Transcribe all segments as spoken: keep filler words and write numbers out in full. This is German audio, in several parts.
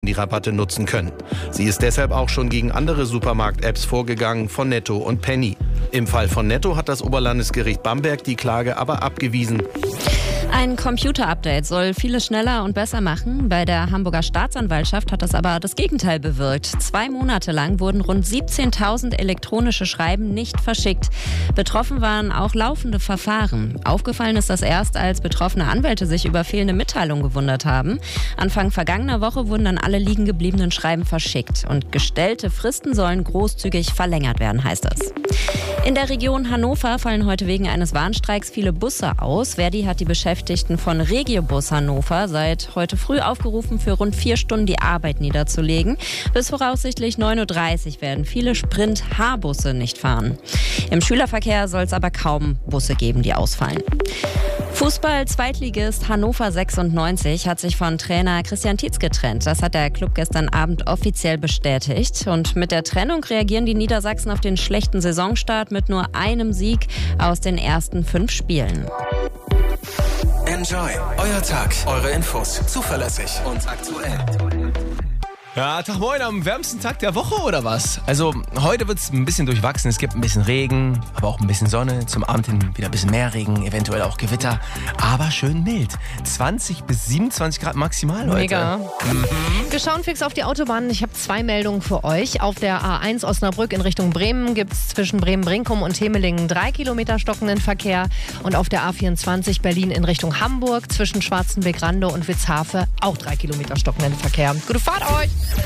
die Rabatte nutzen können. Sie ist deshalb auch schon gegen andere Supermarkt-Apps vorgegangen, von Netto und Penny. Im Fall von Netto hat das Oberlandesgericht Bamberg die Klage aber abgewiesen. Ein Computer-Update soll vieles schneller und besser machen. Bei der Hamburger Staatsanwaltschaft hat das aber das Gegenteil bewirkt. Zwei Monate lang wurden rund siebzehntausend elektronische Schreiben nicht verschickt. Betroffen waren auch laufende Verfahren. Aufgefallen ist das erst, als betroffene Anwälte sich über fehlende Mitteilungen gewundert haben. Anfang vergangener Woche wurden dann alle liegen gebliebenen Schreiben verschickt. Und gestellte Fristen sollen großzügig verlängert werden, heißt es. In der Region Hannover fallen heute wegen eines Warnstreiks viele Busse aus. Verdi hat die Beschäftigten von Regiobus Hannover seit heute früh aufgerufen, für rund vier Stunden die Arbeit niederzulegen. Bis voraussichtlich neun Uhr dreißig werden viele Sprint-H-Busse nicht fahren. Im Schülerverkehr soll es aber kaum Busse geben, die ausfallen. Fußball-Zweitligist Hannover sechsundneunzig hat sich von Trainer Christian Tietz getrennt. Das hat der Club gestern Abend offiziell bestätigt. Und mit der Trennung reagieren die Niedersachsen auf den schlechten Saisonstart mit nur einem Sieg aus den ersten fünf Spielen. Enjoy, euer Tag, eure Infos, zuverlässig und aktuell. Ja, Tag moin, am wärmsten Tag der Woche oder was? Also heute wird es ein bisschen durchwachsen, es gibt ein bisschen Regen, aber auch ein bisschen Sonne, zum Abend hin wieder ein bisschen mehr Regen, eventuell auch Gewitter, aber schön mild. zwanzig bis siebenundzwanzig Grad maximal heute. Mega. Mhm. Wir schauen fix auf die Autobahnen. Ich habe zwei Meldungen für euch. Auf der A eins Osnabrück in Richtung Bremen gibt es zwischen Bremen-Brinkum und Temelingen drei Kilometer stockenden Verkehr. Und auf der A vierundzwanzig Berlin in Richtung Hamburg zwischen Schwarzenberg-Rande und Witzhafe auch drei Kilometer stockenden Verkehr. Gute Fahrt euch!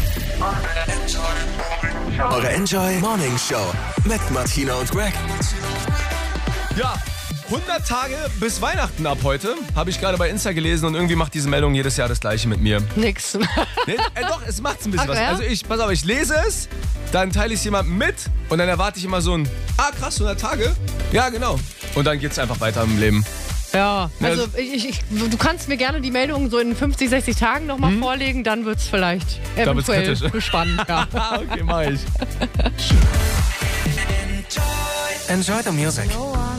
Eure Enjoy Morning Show mit Martina und Greg. Ja, hundert Tage bis Weihnachten ab heute, habe ich gerade bei Insta gelesen und irgendwie macht diese Meldung jedes Jahr das Gleiche mit mir. Nix. Nee, äh, doch, es macht ein bisschen Ach, was. ja? Also ich, pass auf, ich lese es, dann teile ich es jemandem mit und dann erwarte ich immer so ein, ah krass, hundert Tage? Ja, genau. Und dann geht es einfach weiter im Leben. Ja, also ich, ich, du kannst mir gerne die Meldung so in fünfzig, sechzig Tagen nochmal mhm. vorlegen, dann wird es vielleicht eventuell spannend. Ja. Okay, mach ich. Enjoy the music.